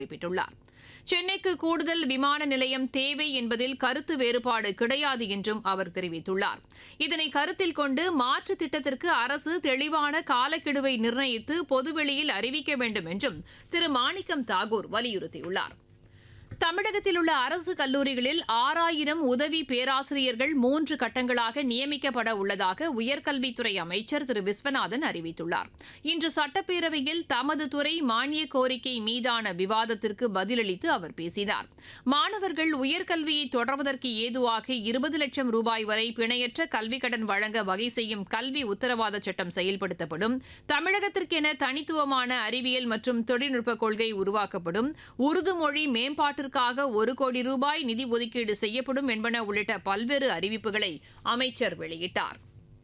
குறிப்பிட்டுள்ளார். சென்னைக்கு கூடுதல் விமான நிலையம் தேவை என்பதில் கருத்து வேறுபாடு கிடையாது என்றும் அவர் தெரிவித்துள்ளார். இதனை கருத்தில் கொண்டு மாற்று திட்டத்திற்கு அரசு தெளிவான காலக்கெடுவை நிர்ணயித்து பொதுவெளியில் அறிவிக்க வேண்டும் என்றும் திரு மாணிக்கம் தாகூர் வலியுறுத்தியுள்ளார். தமிழகத்தில் உள்ள அரசு கல்லூரிகளில் 6000 உதவி பேராசிரியர்கள் 3 கட்டங்களாக நியமிக்கப்பட உள்ளதாக உயர்கல்வித்துறை அமைச்சர் திரு விஸ்வநாதன் அறிவித்துள்ளார். இன்று சட்டப்பேரவையில் தமது துறை மானிய கோரிக்கை மீதான விவாதத்திற்கு பதிலளித்து அவர் பேசினார். மாணவர்கள் உயர்கல்வியை தொடர்வதற்கு ஏதுவாக 20 லட்சம் ரூபாய் வரை பிணையற்ற கல்விக் கடன் வழங்க வகை செய்யும் கல்வி உத்தரவாத சட்டம் செயல்படுத்தப்படும். தமிழகத்திற்கென தனித்துவமான அறிவியல் மற்றும் தொழில்நுட்ப கொள்கை உருவாக்கப்படும். உருது மொழி மேம்பாட்டிற்கு 1 கோடி ரூபாய் நிதி ஒதுக்கீடு செய்யப்படும் என்பன உள்ளிட்ட பல்வேறு அறிவிப்புகளை அமைச்சர் வெளியிட்டார்.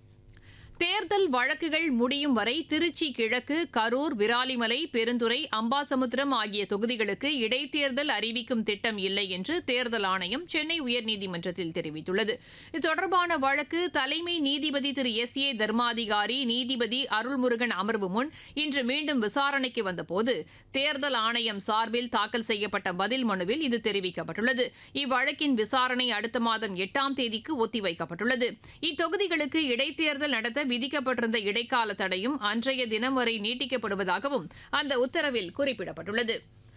தேர்தல் வழக்குகள் முடியும் வரை திருச்சி கிழக்கு, கரூர், விராலிமலை, பெருந்துறை, அம்பாசமுத்திரம் ஆகிய தொகுதிகளுக்கு இடைத்தேர்தல் அறிவிக்கும் திட்டம் இல்லை என்று தேர்தல் ஆணையம் சென்னை உயர்நீதிமன்றத்தில் தெரிவித்துள்ளது. இது தொடர்பான வழக்கு தலைமை நீதிபதி திரு எஸ்.ஏ. தர்மாதிகாரி, நீதிபதி அருள்முருகன் அமர்வு முன் இன்று மீண்டும் விசாரணைக்கு வந்தபோது தேர்தல் ஆணையம் சார்பில் தாக்கல் செய்யப்பட்ட பதில் மனுவில் இது தெரிவிக்கப்பட்டுள்ளது. இவ்வழக்கின் விசாரணை அடுத்த மாதம் 8ஆம் தேதிக்கு ஒத்திவைக்கப்பட்டுள்ளது. இத்தொகுதிகளுக்கு இடைத்தேர்தல் நடத்த விதிக்கப்பட்டிருந்த இடைக்கால தடையும் அன்றைய தினம் வரை நீட்டிக்கப்படுவதாகவும் அந்த உத்தரவில் குறிப்பிடப்பட்டுள்ளது.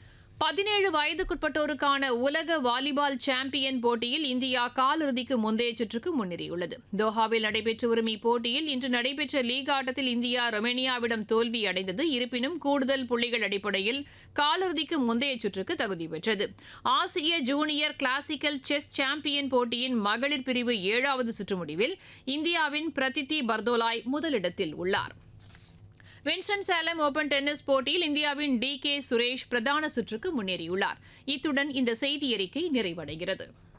17 வயதுக்குட்பட்டோருக்கான உலக வாலிபால் சாம்பியன் போட்டியில் இந்தியா காலிறுதிக்கு முந்தைய சுற்றுக்கு முன்னேறியுள்ளது. தோஹாவில் நடைபெற்று வரும் இப்போட்டியில் இன்று நடைபெற்ற லீக் ஆட்டத்தில் இந்தியா ரொமேனியாவிடம் தோல்வியடைந்தது. இருப்பினும் கூடுதல் புள்ளிகள் அடிப்படையில் காலிறுதிக்கு முந்தைய சுற்றுக்கு தகுதி பெற்றது. ஆசிய ஜூனியர் கிளாசிக்கல் செஸ் சாம்பியன் போட்டியின் மகளிர் பிரிவு 7வது சுற்று முடிவில் இந்தியாவின் பிரதித்தி பர்தோலாய் முதலிடத்தில் உள்ளார். வின்ஸ்டன் சேலம் ஓபன் டென்னிஸ் போட்டியில் இந்தியாவின் டி.கே. சுரேஷ் பிரதான சுற்றுக்கு முன்னேறியுள்ளார். இத்துடன் இந்த செய்தியறிக்கை நிறைவடைகிறது.